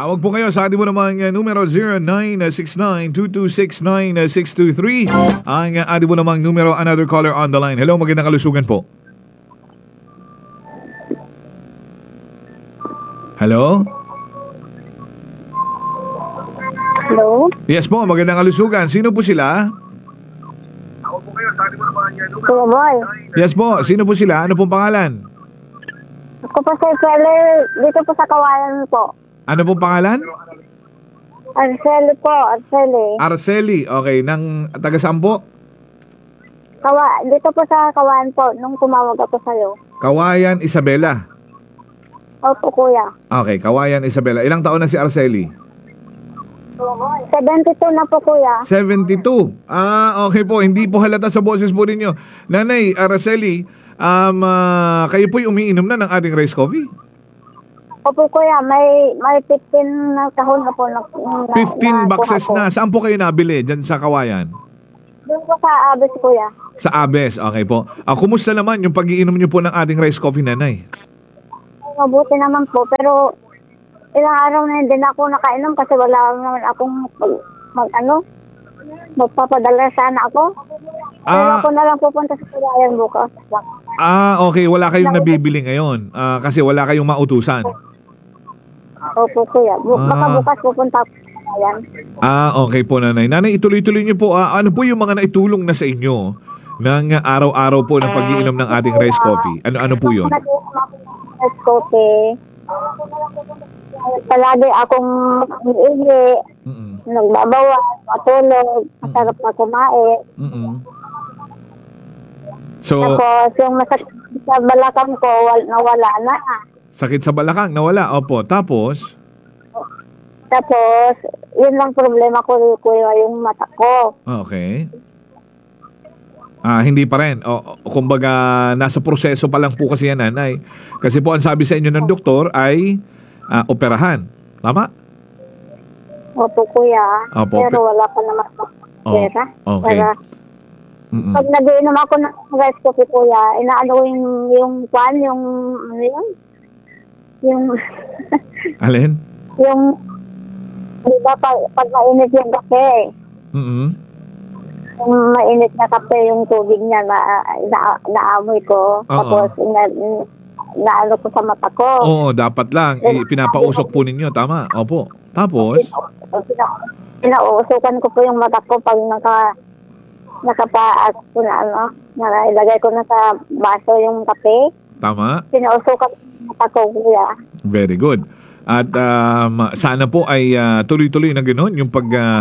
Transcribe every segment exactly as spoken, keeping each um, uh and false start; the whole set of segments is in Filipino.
Tawag po kayo sa ating mo namang uh, numero zero nine six nine two two six nine six two three. Ang uh, ating mo namang numero, another caller on the line. Hello, magandang kalusugan po. Hello? Hello? Yes po, magandang kalusugan. Sino po sila? Kuya Boy. Yes po, sino po sila? Ano pong pangalan? Ako po si Arceli, dito po sa Kawayan po. Ano pong pangalan? Arceli po, Arceli. Arceli, okay. Nang taga saan po? Kawa, dito po sa Kawayan po, nung tumawag ako sa'yo. Kawayan Isabela. Opo, kuya. Okay, Kawayan Isabela. Ilang taon na si Arceli? seventy-two na po, kuya. seventy-two. Ah, okay po. Hindi po halata sa boses po ninyo. Nanay Araceli, um, ah, kayo po'y umiinom na ng ating rice coffee? Opo, kuya. May may fifteen na kahon na po. Na, na, fifteen na, boxes po. na. Saan po kayo nabili? Diyan sa Kawayan? Doon po sa Abis, kuya. Sa Abes. Okay po. Ah, kumusta naman yung pag-iinom niyo po ng ating rice coffee, nanay? Mabuti naman po. Pero ilang araw na hindi na ako nakainom kasi wala naman akong mag, mag ano, magpapadala sana ako. Pero Ah. ako na lang pupunta sa Kawayan bukas. Ah, okay. Wala kayong nabibili ngayon. Ah, kasi wala kayong mautusan. Opo, kuya. Bu- Ah. Baka bukas pupunta ako sa Kawayan. Ah, okay po, nanay. Nanay, ituloy-tuloy niyo po. Ah, ano po yung mga naitulong na sa inyo ng ah, araw-araw po ng pag-iinom ng ating rice coffee? Ano-ano po yun? Rice coffee. Palagi akong iihi, Mm-mm. nagbabawas, matulog, masarap na kumain. Mm-mm. So, Tapos yung masakit sa balakang ko, wal- nawala na. sakit sa balakang, nawala. Opo. Tapos, Tapos, yun lang problema ko, kuya, yung mata ko. okay. Ah, hindi pa rin. O, o, kumbaga, nasa proseso pa lang po kasi yan, nanay. Kasi po, ang sabi sa inyo ng doktor ay ah, operahan. Tama? Opo, kuya. Opo, Pero pe- wala pa naman ako Oh, pera. okay. Para, Mm-mm. pag nagiinom ako ng rice coffee, kuya, inaano yung, yung kwan, yung, ano yun? Yung, Alin? yung, di ba, pag, pag mainit yung kape, Mm-mm. yung mainit na kape, yung tubig niya na, na naamoy ko. Oo. Tapos, na, naano ko sa mata ko. Oo, dapat lang. I- pinapausok po ninyo. Tama. Opo. Tapos, Pina- Pinauusukan ko po yung mata ko pag naka, nakapaas ko na ano, na ilagay ko na sa baso yung kape. tama. Pinausukan ko yung mata ko, kuya. Very good. At um, sana po ay ah, tuloy-tuloy na ganoon yung pag ah,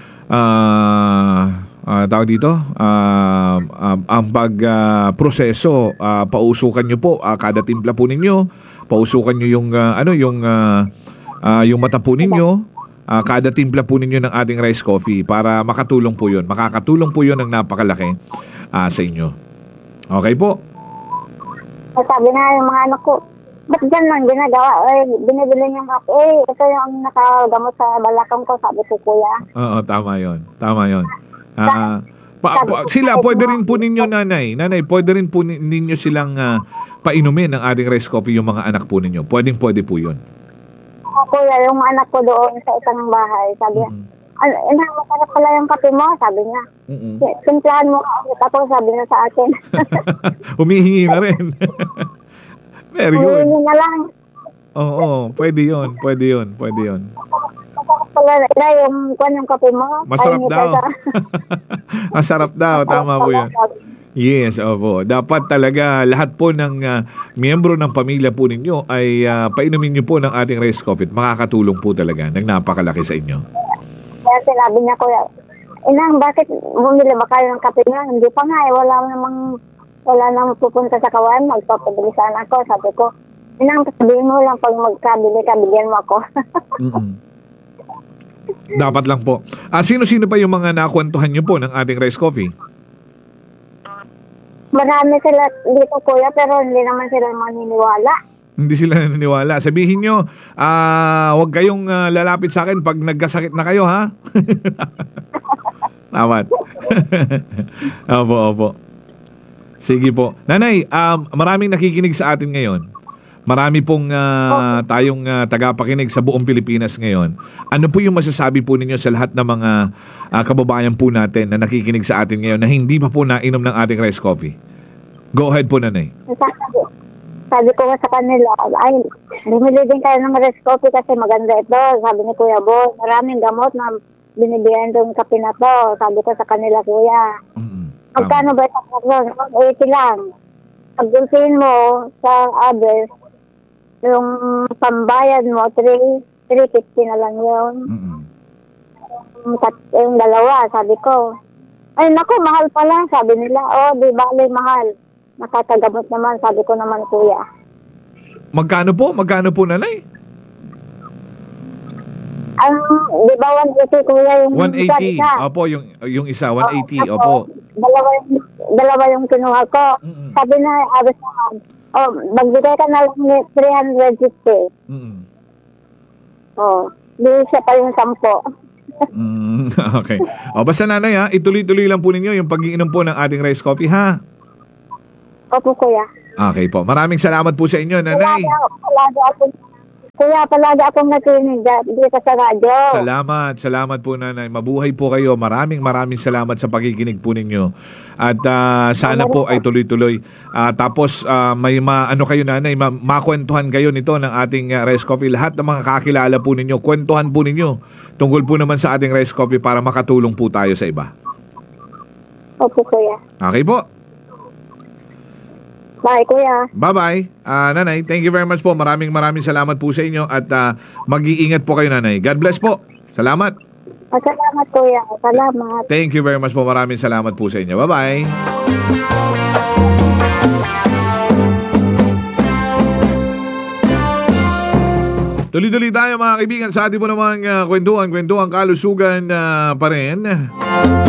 ah, ah, tawag dito ah, ah, ang pag ah, proseso, ah, pausukan nyo po ah, kada timpla po ninyo, pausukan nyo yung ah, ano yung ah, ah, yung mata po ninyo, ah, kada timpla po ninyo ng ating rice coffee para makatulong po yun, makakatulong po yun ng napakalaki ah, sa inyo. Okay po. Sabi na yung mga anak ko, ba't dyan lang ginagawa? Eh, binibili niyong kape. Eh, ito yung nakagamot sa balakang ko, sabi ko, kuya. Oo, tama yon. Tama yon. Ah, pa, pa- sila, pwede rin po ninyo, nanay. Nanay, pwede rin po nin- ninyo silang ah, painumin ng ating rice coffee yung mga anak po ninyo. Pwedeng pwede po yun. O, kuya, yung anak ko doon sa isang bahay, sabi niya, Mm. ano, ina, masarap pala yung kape mo, sabi niya. Mm-mm. Simplahan mo ulit ako, sabi niya sa akin. Humihingi na rin. Very good. Humingi na lang. Oo, pwede yun. Pwede yun. Pwede yun. Masarap pala, ina, yung, kwan, yung kape mo. Masarap Ay, daw. nita- Masarap daw. Tama po yun. Yes, opo. Dapat talaga lahat po ng ah, miyembro ng pamilya po ninyo ay ah, painumin nyo po ng ating rice coffee. Makakatulong po talaga ng napakalaki sa inyo. Kaya sinabi niya, kuya, inang, bakit bumili ba kayo ng kape niya? Hindi pa nga eh, wala namang, wala namang pupunta sa kawan, magpapabilisan ako. Sabi ko, inang, sabihin mo lang pag magkabili ka, bigyan mo ako. Mm-mm. Dapat lang po. Ah, sino-sino pa yung mga nakwentuhan nyo po ng ating rice coffee? Marami sila dito, kuya, pero hindi naman sila maniniwala. Hindi sila naniniwala. Sabihin nyo, ah, huwag kayong ah, lalapit sa akin pag nagkasakit na kayo, ha? Tama. Opo, opo. Sige po. Nanay, um, maraming nakikinig sa atin ngayon. marami pong ah, tayong ah, tagapakinig sa buong Pilipinas ngayon. Ano po yung masasabi po ninyo sa lahat ng mga ah, kababayan po natin na nakikinig sa atin ngayon na hindi pa po nainom ng ating rice coffee? Go ahead po, nanay. Sabi, sabi ko nga sa kanila, ay, bumili din kayo ng rice coffee kasi maganda ito. Sabi ni Kuya Boy, maraming gamot na binibigyan ng kape na to. Sabi ko sa kanila, Kuya. Mm-mm. Magkano ba ito? eighty lang. Pagdulsin mo sa others, yung pambayad mo, three fifty na lang yun. Mm-mm. Yung, tat- yung dalawa, sabi ko. Ay, naku, mahal pa lang, sabi nila. Oh, di bali, mahal. Nakakagamot naman, sabi ko naman, Kuya. Magkano po? Magkano po, nanay? Ang, di ba one eighty, Kuya, yung one eighty. isa? Opo, yung, yung isa, one eighty. Oo, Opo. Dalawa, yung- dalawa yung kinuha ko. Mm-mm. Sabi na, abis naman, oh, magbigay ka na lang ni three hundred fifty. Mm-mm. Oh, di siya pa yung sampo. Mm, okay. O, basta nanay ha, ituloy-tuloy lang po ninyo yung pag-iinom po ng ating rice coffee ha. Opo, Kuya. Okay po. Maraming salamat po sa inyo, nanay. Palagi, ako- palagi akong, Kuya, palagi akong nakinig dito sa radyo. Salamat, salamat po nanay. Mabuhay po kayo. Maraming maraming salamat sa pakikinig po ninyo. At ah, sana po ay tuloy-tuloy. Ah, tapos ah, may ma, ano kayo nanay, ma, makwentuhan kayo nito ng ating ah, rice coffee. Lahat ng mga kakilala po ninyo, kwentuhan po ninyo tungkol po naman sa ating rice coffee para makatulong po tayo sa iba. Opo, Kuya. Okay po. Bye, Kuya. Bye-bye. Ah, nanay, thank you very much po. Maraming maraming salamat po sa inyo at ah, mag-iingat po kayo nanay. God bless po. Salamat. Ah, Salamat, Kuya. Salamat. Thank you very much po. Maraming salamat po sa inyo. Bye-bye. Tuloy-tuloy tayo mga kaibigan sa ating po namang uh, kwentuhan, kwentuhan, kalusugan uh, pa rin.